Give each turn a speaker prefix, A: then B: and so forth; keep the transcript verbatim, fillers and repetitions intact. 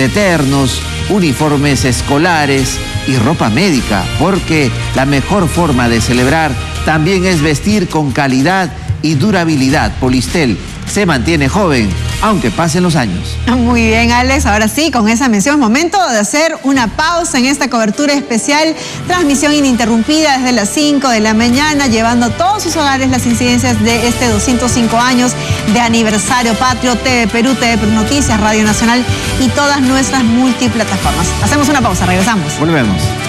A: de ternos, uniformes escolares y ropa médica, porque la mejor forma de celebrar también es vestir con calidad y durabilidad. Polistel se mantiene joven, aunque pasen los años.
B: Muy bien, Alex. Ahora sí, con esa mención es momento de hacer una pausa en esta cobertura especial. Transmisión ininterrumpida desde las cinco de la mañana, llevando a todos sus hogares las incidencias de este doscientos cinco años de aniversario patrio. T V Perú, T V Perú Noticias, Radio Nacional y todas nuestras multiplataformas. Hacemos una pausa, regresamos.
A: Volvemos.